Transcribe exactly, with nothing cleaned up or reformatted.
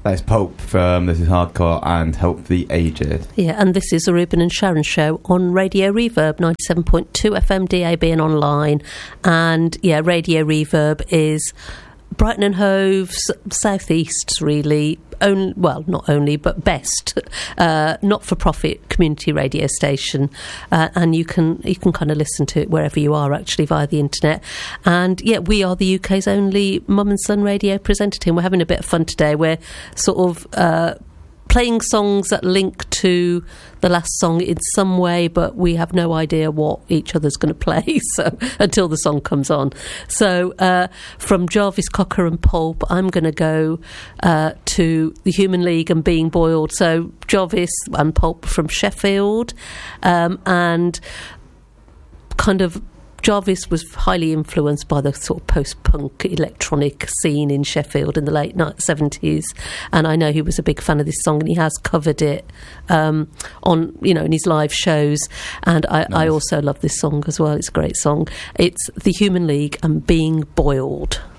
That's Pulp from This Is Hardcore and Help the Aged. Yeah, and this is the Ruben and Sharon Show on Radio Reverb, ninety-seven point two F M, D A B and online. And, yeah, Radio Reverb is Brighton and Hove's southeast, really, only, well, not only, but best uh, not-for-profit community radio station. Uh, and you can you can kind of listen to it wherever you are, actually, via the internet. And, yeah, we are the U K's only mum and son radio presenter team. We're having a bit of fun today. We're sort of uh, playing songs that link to the last song in some way, but we have no idea what each other's going to play so until the song comes on. So uh, from Jarvis Cocker and Pulp, I'm going to go uh, to the Human League and Being Boiled. So Jarvis and Pulp from Sheffield, um, and kind of Jarvis was highly influenced by the sort of post-punk electronic scene in Sheffield in the late seventies, and I know he was a big fan of this song, and he has covered it um, on, you know, in his live shows. And I, nice. I also love this song as well. It's a great song. It's the Human League and Being Boiled.